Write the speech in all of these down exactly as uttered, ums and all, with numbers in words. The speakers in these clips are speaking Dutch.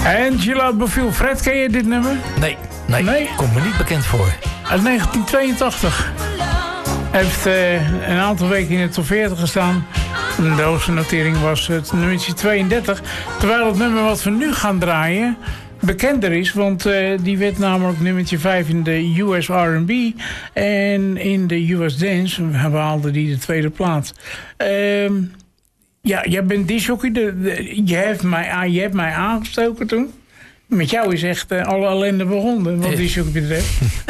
Angela Bofill. Fred, ken je dit nummer? Nee, nee, nee? Komt me niet bekend voor. Uit negentien tweeëntachtig. Heeft uh, een aantal weken in de top veertig gestaan. De hoogste notering was het nummertje tweeëndertig. Terwijl het nummer wat we nu gaan draaien bekender is. Want uh, die werd namelijk nummertje vijf in de U S R en B. En in de U S Dance behaalde die de tweede plaats. Uh, ja, jij bent disjockey. De, de, je, hebt mij, je hebt mij aangestoken toen. Met jou is echt uh, alle ellende begonnen. Wat disjockey betreft.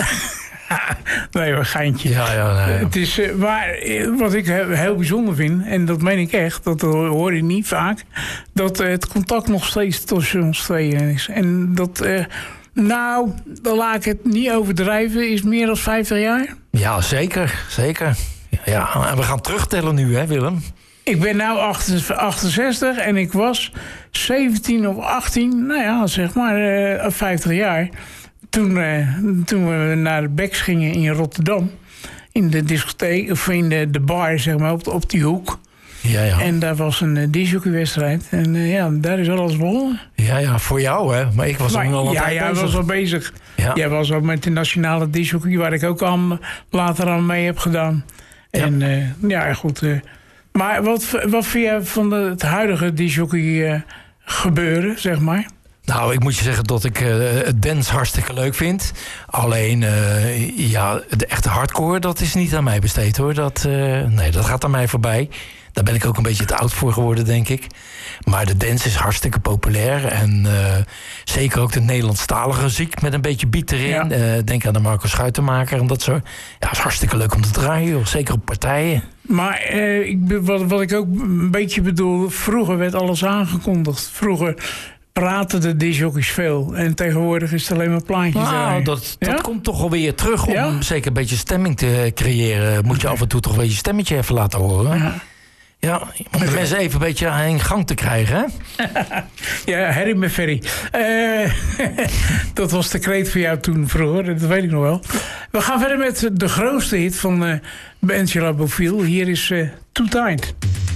Nee, een geintje. Ja, ja, nee. Het is, uh, maar uh, wat ik heel, heel bijzonder vind, en dat meen ik echt, dat hoor je niet vaak, dat uh, het contact nog steeds tussen ons tweeën is. En dat, uh, nou, dan laat ik het niet overdrijven, is meer dan vijftig jaar. Ja, zeker, zeker. Ja, en we gaan terugtellen nu, hè, Willem? Ik ben nu achtenzestig en ik was zeventien of achttien, nou ja, zeg maar uh, vijftig jaar. Toen, uh, toen we naar de Becks gingen in Rotterdam, in de discotheek, of in de, de bar, zeg maar, op, op die hoek. Ja, ja. En daar was een uh, disjockeywedstrijd. En uh, ja, daar is alles begonnen. Ja, ja, voor jou, hè? Maar ik was maar, al een ja, tijd jij bezig. was al bezig. Ja. Jij was al met de nationale disjockey, waar ik ook aan, later aan mee heb gedaan. Ja. En uh, ja, goed. Uh, maar wat, wat vind jij van de, het huidige disjockey uh, gebeuren, zeg maar? Nou, ik moet je zeggen dat ik uh, het dance hartstikke leuk vind. Alleen, uh, ja, de echte hardcore, dat is niet aan mij besteed, hoor. Dat, uh, nee, dat gaat aan mij voorbij. Daar ben ik ook een beetje te oud voor geworden, denk ik. Maar de dance is hartstikke populair. En uh, zeker ook de Nederlandstalige muziek met een beetje beat erin. Ja. Uh, denk aan de Marco Schuitenmaker en dat soort. Ja, is hartstikke leuk om te draaien, joh. Zeker op partijen. Maar uh, ik, wat, wat ik ook een beetje bedoel, vroeger werd alles aangekondigd. Vroeger praten de disjockeys veel. En tegenwoordig is het alleen maar plaatjes. Nou, dat, dat ja? komt toch alweer terug. Om ja? zeker een beetje stemming te creëren, moet je af en toe toch een beetje stemmetje even laten horen. Ja. Ja, om de mensen even een beetje in gang te krijgen, hè? Ja, Harry met Ferry. Uh, dat was de kreet voor jou toen vroeger, dat weet ik nog wel. We gaan verder met de grootste hit van uh, Angela Bofill. Hier is uh, Too Tight.